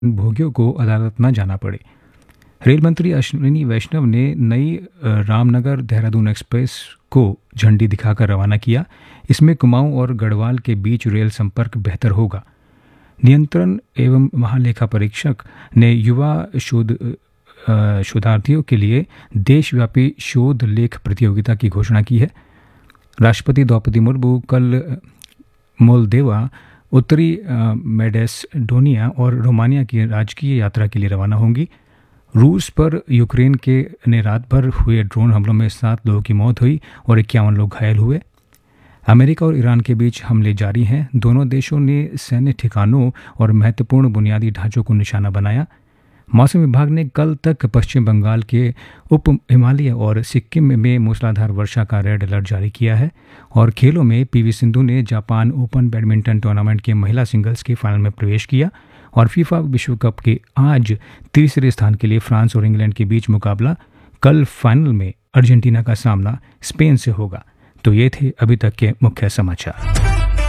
भोगियों को अदालत न जाना पड़े। रेल मंत्री अश्विनी वैष्णव ने नई रामनगर देहरादून एक्सप्रेस को झंडी दिखाकर रवाना किया। इसमें कुमाऊं और गढ़वाल के बीच रेल संपर्क बेहतर होगा। नियंत्रण एवं महालेखा परीक्षक ने युवा शोधार्थियों के लिए देशव्यापी शोध लेख प्रतियोगिता की घोषणा की है। राष्ट्रपति द्रौपदी मुर्मू कल मोल्दोवा, उत्तरी मैसेडोनिया और रोमानिया की राजकीय यात्रा के लिए रवाना होंगी। रूस पर यूक्रेन ने रात भर हुए ड्रोन हमलों में 7 लोगों की मौत हुई और 51 लोग घायल हुए। अमेरिका और ईरान के बीच हमले जारी हैं। दोनों देशों ने सैन्य ठिकानों और महत्वपूर्ण बुनियादी ढांचों को निशाना बनाया। मौसम विभाग ने कल तक पश्चिम बंगाल के उप हिमालय और सिक्किम में मूसलाधार वर्षा का रेड अलर्ट जारी किया है। और खेलों में पीवी सिंधु ने जापान ओपन बैडमिंटन टूर्नामेंट के महिला सिंगल्स के फाइनल में प्रवेश किया। और फीफा विश्व कप के आज तीसरे स्थान के लिए फ्रांस और इंग्लैंड के बीच मुकाबला। कल फाइनल में अर्जेंटीना का सामना स्पेन से होगा। तो ये थे अभी तक के मुख्य समाचार।